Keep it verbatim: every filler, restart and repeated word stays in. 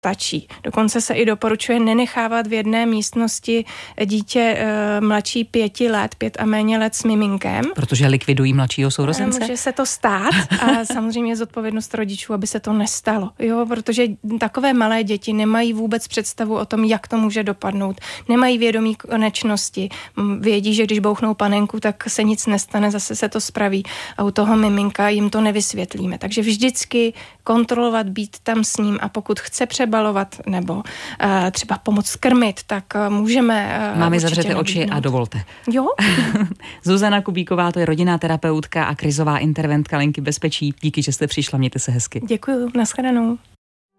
stačí. Dokonce se i doporučuje nenechávat v jedné místnosti dítě e, mladší pěti let, pět a méně let s miminkem. Protože likvidují mladšího sourozence? Může se to stát a samozřejmě je zodpovědnost rodičů, aby se to nestalo. Jo, protože takové malé děti nemají vůbec představu o tom, jak to může dopadnout. Nemají vědomí konečnosti. Vědí, že když bouchnou panenku, tak se nic nestane, zase se to spraví. A u toho miminka jim to nevysvětlíme. Takže vždycky kontrolovat, být tam s ním a pokud chce přebalovat nebo uh, třeba pomoct krmit, tak uh, můžeme... Uh, Máme zavřete oči a dovolte. Jo. Zuzana Kubíková, to je rodinná terapeutka a krizová interventka Linky bezpečí. Díky, že jste přišla, mějte se hezky. Děkuju, nashledanou.